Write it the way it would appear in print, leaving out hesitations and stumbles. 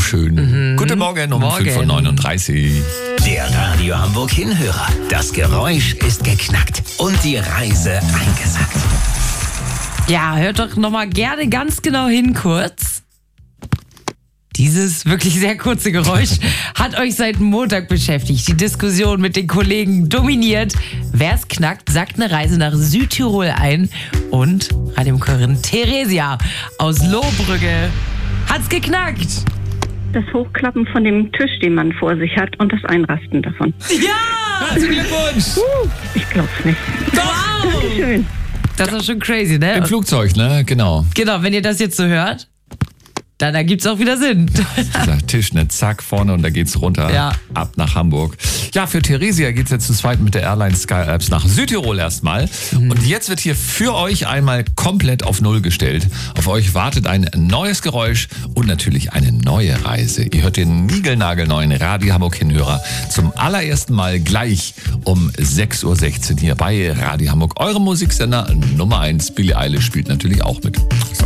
schön. Guten Morgen um 5.39 Uhr. Der Radio Hamburg Hinhörer. Das Geräusch ist geknackt und die Reise eingesackt. Ja, hört doch nochmal gerne ganz genau hin kurz. Dieses wirklich sehr kurze Geräusch hat euch seit Montag beschäftigt. Die Diskussion mit den Kollegen dominiert. Wer es knackt, sagt eine Reise nach Südtirol ein. Und Radiomacherin Theresia aus Lohbrügge hat's geknackt. Das Hochklappen von dem Tisch, den man vor sich hat, und das Einrasten davon. Ja! Herzlichen Glückwunsch! Ich glaub's nicht. Wow! Schön. Das war schon crazy, ne? Im Flugzeug, ne? Genau. Genau, wenn ihr das jetzt so hört, dann ergibt's auch wieder Sinn. Dieser Tisch, ne? Zack, vorne und da geht's runter. Ja. Ab nach Hamburg. Ja, für Theresia geht's jetzt zu zweit mit der Airline Sky Alps nach Südtirol erstmal. Und jetzt wird hier für euch einmal komplett auf Null gestellt. Auf euch wartet ein neues Geräusch und natürlich eine neue Reise. Ihr hört den niegelnagelneuen Radio Hamburg Hinhörer zum allerersten Mal gleich um 6.16 Uhr hier bei Radio Hamburg. Eurem Musiksender Nummer 1. Billie Eilish spielt natürlich auch mit.